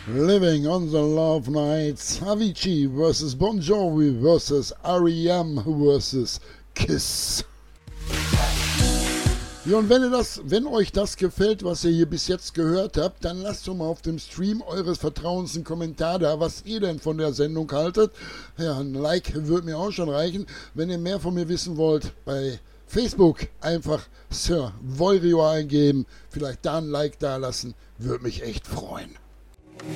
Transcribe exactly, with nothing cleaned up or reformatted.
Living on the Love Nights, Avicii versus Bon Jovi versus R E M versus Kiss. Ja, und wenn, ihr das, wenn euch das gefällt, was ihr hier bis jetzt gehört habt, dann lasst doch mal auf dem Stream eures Vertrauens einen Kommentar da, was ihr denn von der Sendung haltet. Ja, ein Like würde mir auch schon reichen. Wenn ihr mehr von mir wissen wollt, bei Facebook einfach Sir Voirio eingeben, vielleicht da ein Like da lassen, würde mich echt freuen.